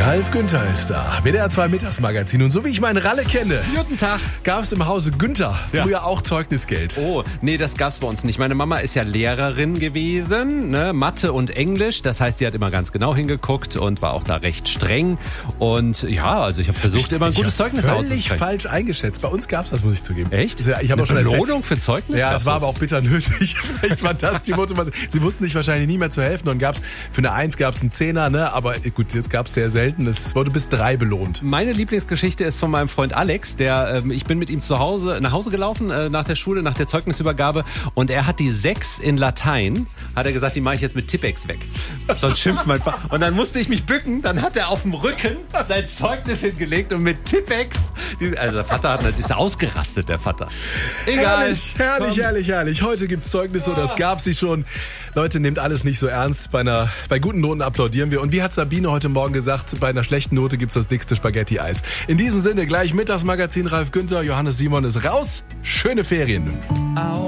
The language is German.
Ralf Günther ist da. WDR 2 Mittagsmagazin. Und so wie ich meinen Ralle kenne, Guten Tag. gab es im Hause Günther früher Ja. auch Zeugnisgeld. Oh, nee, das gab's bei uns nicht. Meine Mama ist ja Lehrerin gewesen, ne? Mathe und Englisch. Das heißt, die hat immer ganz genau hingeguckt und war auch da recht streng. Und ja, also ich habe versucht, immer ein gutes Zeugnis Völlig auszusprechen. falsch eingeschätzt. Bei uns gab es das, muss ich zugeben. Echt? Ja, ich habe Eine auch schon erzählt. Belohnung für Zeugnis? Ja, gab's es war uns? aber auch bitter nötig. Vielleicht war das die Motivation. Sie wussten sich wahrscheinlich nie mehr zu helfen. Und gab's für eine 1 gab's einen 10er, ne? Aber gut, jetzt gab's sehr selten. Es wurde bis 3 belohnt. Meine Lieblingsgeschichte ist von meinem Freund Alex, ich bin mit ihm nach Hause gelaufen, nach der Schule, nach der Zeugnisübergabe, und er hat die 6 in Latein, hat er gesagt, die mache ich jetzt mit Tippex weg. Sonst schimpft mein Vater. Und dann musste ich mich bücken, dann hat er auf dem Rücken sein Zeugnis hingelegt und mit Tippex, also der Vater ist ausgerastet, der Vater. Egal. Herrlich. Heute gibt's Zeugnisse, das gab sie schon. Leute, nehmt alles nicht so ernst. Bei guten Noten applaudieren wir. Und wie hat Sabine heute Morgen gesagt, bei einer schlechten Note gibt's das dickste Spaghetti-Eis. In diesem Sinne gleich Mittagsmagazin Ralf Günther, Johannes Simon ist raus. Schöne Ferien.